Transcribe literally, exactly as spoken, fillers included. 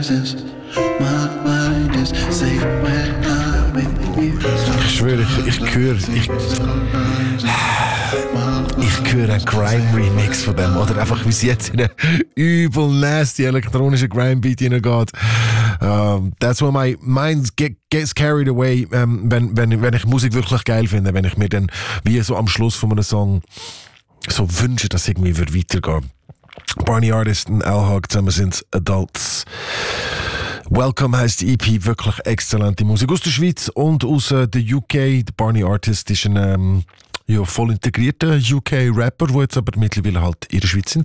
rises. My mind is safe when I'm with you. Ich schwöre, ich, ich höre, ich, ich höre einen Grime-Remix von dem, oder einfach wie es jetzt in einen übel nasty elektronischen Grime-Beat hineingeht. Um, that's where my mind get, gets carried away, um, wenn, wenn, wenn ich Musik wirklich geil finde, wenn ich mir dann wie so am Schluss von einem Song so wünsche, dass es irgendwie wird weitergehen. Barney Artist und L-Hog zusammen sind Adults. Welcome heisst die E P, wirklich exzellente Musik aus der Schweiz und aus äh, der U K. Der Barney Artist ist ein ähm, ja, voll integrierter U K-Rapper, der jetzt aber mittlerweile halt in der Schweiz in